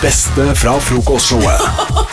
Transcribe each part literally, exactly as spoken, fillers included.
beste fra frokostshowet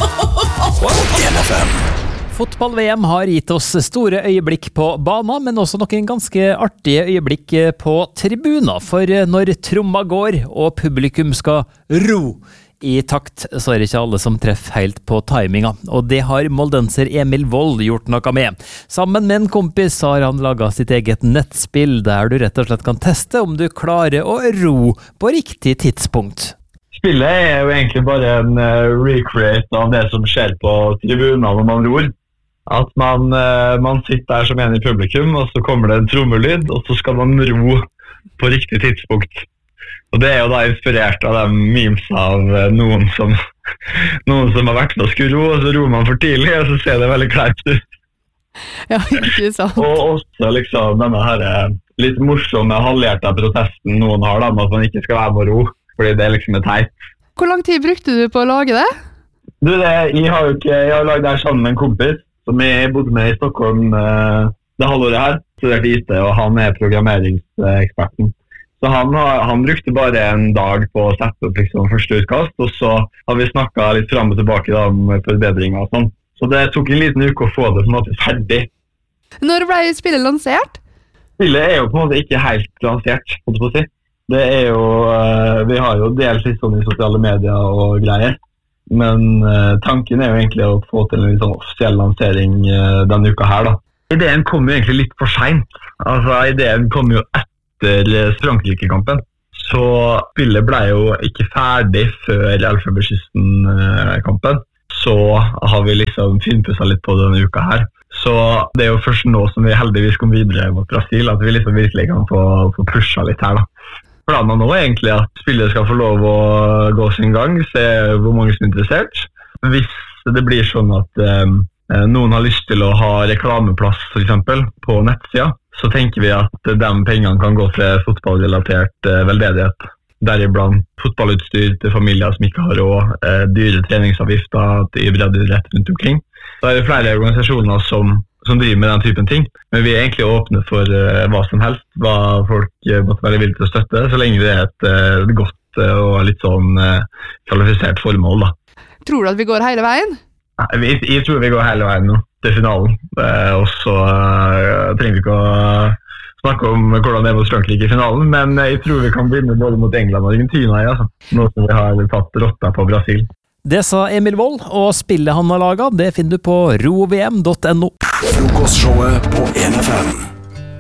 på en F M. Fotball-V M har gitt oss store øyeblikk på banen, men også noen ganske artige øyeblikk på tribuner. For når tromma går og publikum skal ro i takt, så er det ikke alle som treffer helt på timinga. Og det har moldenser Emil Wold gjort noe med. Sammen med en kompis har han laget sitt eget nettspill, der du rett og slett kan teste om du klarer å ro på riktig tidspunkt. Spillet er jo egentlig bare en uh, recreate av det som skjer på tribunen når man ror. At man, uh, man sitter der som en i publikum, og så kommer det en trommelyd, og så skal man ro på riktig tidspunkt. Og det er jo da inspirert av de memes av uh, noen, som, noen som har vært med å skulle ro, og så roer man for tidlig, og så ser det veldig kleint ut. Ja, ikke sant. Og også liksom denne her uh, litt morsomme halvhjertet protesten noen har da, med at man ikke skal være med å ro. Fordi det er liksom et teit. Hvor lang tid brukte du på å lage det? Du, det, jeg har jo ikke, jeg har laget det her sammen med en kompis, som jeg bodde med i Stockholm uh, det halvåret her, studerte I T, og han er programmeringseksperten. Så han, har, han brukte bare en dag på å sette opp liksom første utkast, og så har vi snakket litt frem og tilbake da, om forbedringer og sånn. Så det tok en liten uke å få det på en måte ferdig. Når ble spillet lansert? Spillet er jo på en måte ikke helt lansert, måtte jeg på å si. Det er jo, vi har jo delt litt sånn i sosiale medier og greier, men tanken er jo egentlig å få til en sånn offisiell lansering denne uka her da. Ideen kom jo egentlig litt for sent. Altså, ideen kom jo etter Frankrike-kampen, så spillet ble jo ikke ferdig før Elfenbenskysten-kampen. Så har vi liksom finpusset litt på denne uka her. Så det er jo først nå som vi heldigvis kom videre mot Brasil, at vi liksom virkelig kan få, få pushet litt her da. Planen nå er egentlig at spillet skal få lov å gå sin gang, se hvor mange som er interessert. Hvis det blir sånn at eh, noen har lyst til å ha reklameplass for eksempel, på nettsida, så tenker vi at de pengene kan gå til fotballrelatert eh, veldedighet. Deriblant fotballutstyr til familier som ikke har råd, eh, dyre treningsavgifter til breddeidrett rundt omkring. Så er det flere organisasjoner som som driver med den typen ting. Men vi er egentlig åpne for uh, hva som helst, hva folk uh, måtte være villige til å støtte, så lenge det er et uh, godt uh, og litt sånn uh, kvalifisert formål da. Tror du at vi går hele veien? Nei, jeg, jeg tror vi går hele veien nå, til finalen. Uh, og så uh, trenger vi ikke å snakke om hvordan det er mot Frankrike i finalen, men uh, jeg tror vi kan vinne både mot England og Argentina, ja, nå som vi har tatt rotta på Brasil. Det sa Emil Wold, og spillet han har laget, det finner du på rovm punktum no. Frokostshowet på en F M.